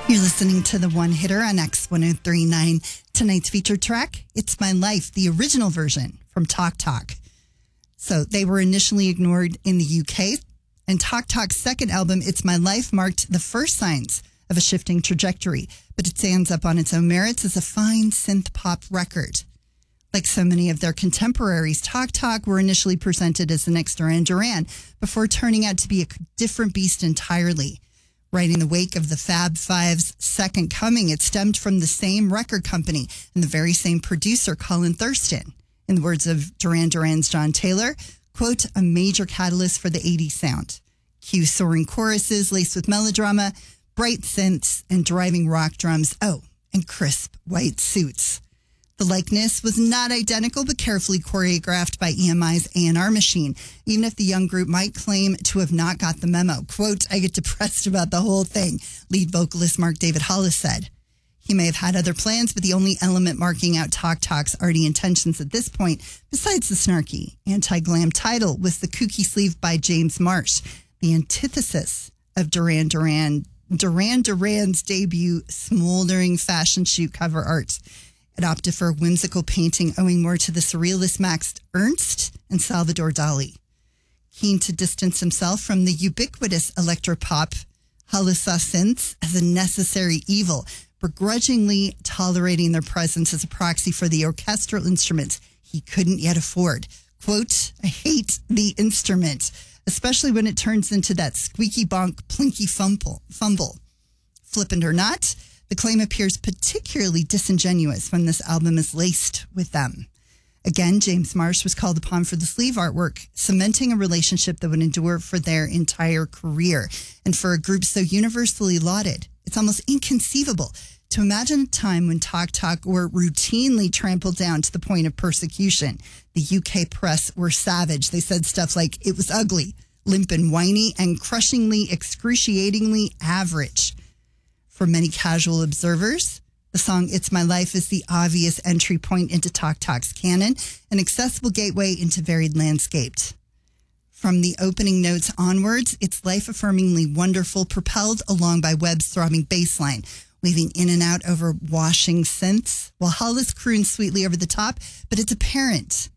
You're listening to the One Hitter on X1039. Tonight's featured track, It's My Life, the original version from Talk Talk. So they were initially ignored in the UK, and Talk Talk's second album, It's My Life, marked the first signs of a shifting trajectory, but it stands up on its own merits as a fine synth pop record. Like so many of their contemporaries, Talk Talk were initially presented as the next Duran Duran before turning out to be a different beast entirely. Right in the wake of the Fab Five's second coming, it stemmed from the same record company and the very same producer, Colin Thurston. In the words of Duran Duran's John Taylor, quote, a major catalyst for the 80s sound. Cue soaring choruses laced with melodrama, bright synths, and driving rock drums. Oh, and crisp white suits. The likeness was not identical, but carefully choreographed by EMI's A&R machine, even if the young group might claim to have not got the memo. Quote, I get depressed about the whole thing, lead vocalist Mark David Hollis said. He may have had other plans, but the only element marking out Talk Talk's arty intentions at this point, besides the snarky anti-glam title, was the kooky sleeve by James Marsh, the antithesis of Duran Duran's debut smoldering fashion shoot cover art. It opted for a whimsical painting owing more to the surrealist Max Ernst and Salvador Dali. Keen to distance himself from the ubiquitous electropop, Hollis saw synths as a necessary evil, begrudgingly tolerating their presence as a proxy for the orchestral instruments he couldn't yet afford. Quote, I hate the instrument, especially when it turns into that squeaky bonk, plinky fumble. Flippant or not, the claim appears particularly disingenuous when this album is laced with them. Again, James Marsh was called upon for the sleeve artwork, cementing a relationship that would endure for their entire career. And for a group so universally lauded, it's almost inconceivable to imagine a time when Talk Talk were routinely trampled down to the point of persecution. The UK press were savage. They said stuff like, it was ugly, limp and whiny, and crushingly, excruciatingly average. For many casual observers, the song It's My Life is the obvious entry point into Talk Talk's canon, an accessible gateway into varied landscapes. From the opening notes onwards, it's life-affirmingly wonderful, propelled along by Webb's throbbing bass line, weaving in and out over washing synths, while Hollis croons sweetly over the top, but its apparent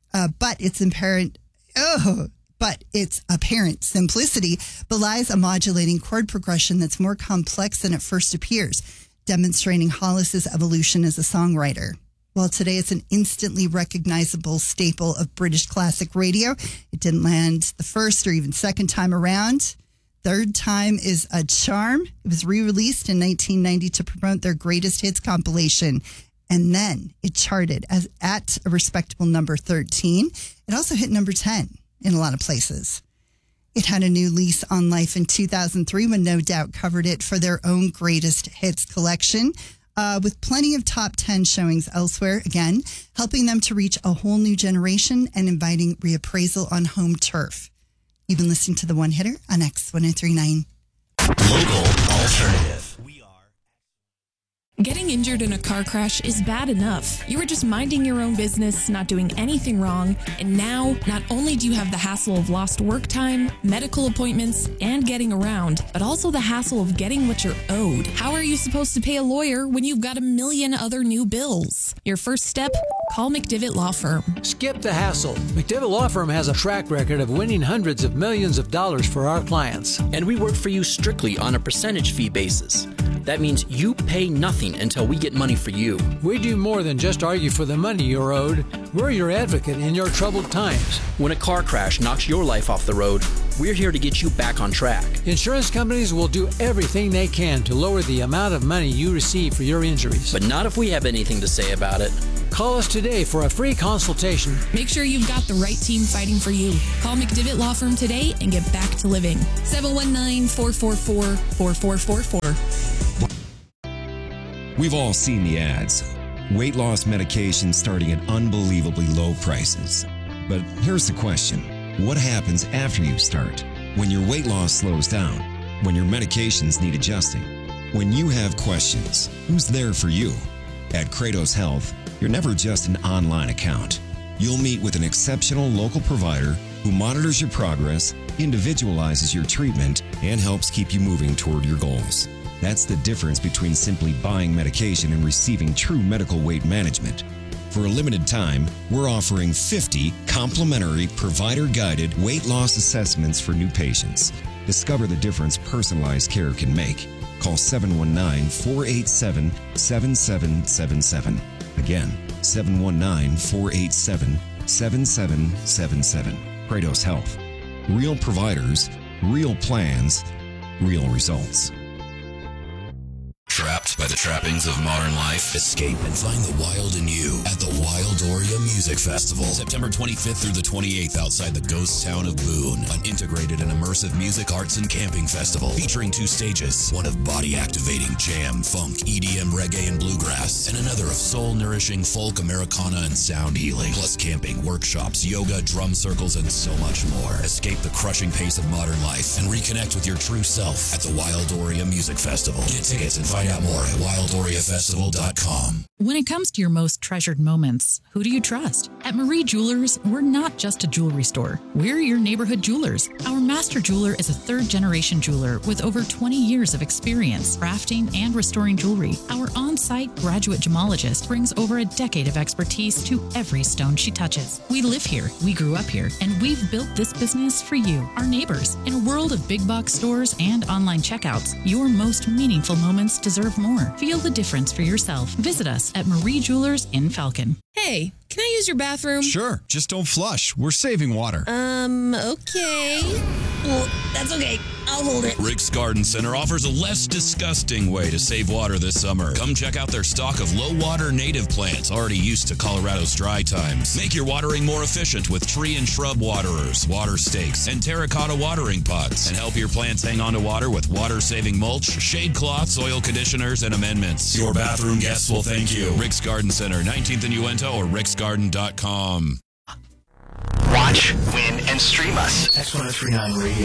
simplicity belies a modulating chord progression that's more complex than it first appears, demonstrating Hollis's evolution as a songwriter. While today it's an instantly recognizable staple of British classic radio, it didn't land the first or even second time around. Third time is a charm. It was re-released in 1990 to promote their greatest hits compilation, and then it charted at a respectable number 13. It also hit number 10 in a lot of places. It had a new lease on life in 2003 when No Doubt covered it for their own greatest hits collection, with plenty of top 10 showings elsewhere, again, helping them to reach a whole new generation and inviting reappraisal on home turf. You've been listening to The One Hitter on X1039. Local alternative. Getting injured in a car crash is bad enough. You were just minding your own business, not doing anything wrong, and now not only do you have the hassle of lost work time, medical appointments, and getting around, but also the hassle of getting what you're owed. How are you supposed to pay a lawyer when you've got a million other new bills? Your first step? Call McDivitt Law Firm. Skip the hassle. McDivitt Law Firm has a track record of winning hundreds of millions of dollars for our clients. And we work for you strictly on a percentage fee basis. That means you pay nothing until we get money for you. We do more than just argue for the money you're owed. We're your advocate in your troubled times. When a car crash knocks your life off the road, we're here to get you back on track. Insurance companies will do everything they can to lower the amount of money you receive for your injuries. But not if we have anything to say about it. Call us today for a free consultation. Make sure you've got the right team fighting for you. Call McDivitt Law Firm today and get back to living. 719-444-4444. We've all seen the ads. Weight loss medication starting at unbelievably low prices. But here's the question. What happens after you start? When your weight loss slows down? When your medications need adjusting? When you have questions, who's there for you? At Kratos Health, you're never just an online account. You'll meet with an exceptional local provider who monitors your progress, individualizes your treatment, and helps keep you moving toward your goals. That's the difference between simply buying medication and receiving true medical weight management. For a limited time, we're offering 50 complimentary provider-guided weight loss assessments for new patients. Discover the difference personalized care can make. Call 719-487-7777. Again, 719-487-7777. Kratos Health. Real providers, real plans, real results. Trapped by the trappings of modern life? Escape and find the wild in you at the Wildoria Music Festival. September 25th through the 28th outside the ghost town of Boone. An integrated and immersive music, arts, and camping festival featuring 2 stages. One of body-activating jam, funk, EDM, reggae, and bluegrass. And another of soul-nourishing folk, Americana, and sound healing. Plus camping, workshops, yoga, drum circles, and so much more. Escape the crushing pace of modern life and reconnect with your true self at the Wildoria Music Festival. Get tickets and find out more at wildoriafestival.com. When it comes to your most treasured moments, who do you trust? At Marie Jewelers, we're not just a jewelry store. We're your neighborhood jewelers. Our master jeweler is a third-generation jeweler with over 20 years of experience crafting and restoring jewelry. Our on-site graduate gemologist brings over a decade of expertise to every stone she touches. We live here, we grew up here, and we've built this business for you, our neighbors. In a world of big box stores and online checkouts, your most meaningful moments deserve more. Feel the difference for yourself. Visit us at Marie Jewelers in Falcon. Hey, can I use your bathroom? Sure, just don't flush. We're saving water. Okay. Well, that's okay. I'll hold it. Rick's Garden Center offers a less disgusting way to save water this summer. Come check out their stock of low-water native plants already used to Colorado's dry times. Make your watering more efficient with tree and shrub waterers, water stakes, and terracotta watering pots. And help your plants hang on to water with water-saving mulch, shade cloths, soil conditioners, and amendments. Your bathroom guests will thank you. Rick's Garden Center, 19th and Uinta, or ricksgarden.com. Watch, win, and stream us. X1039 Radio.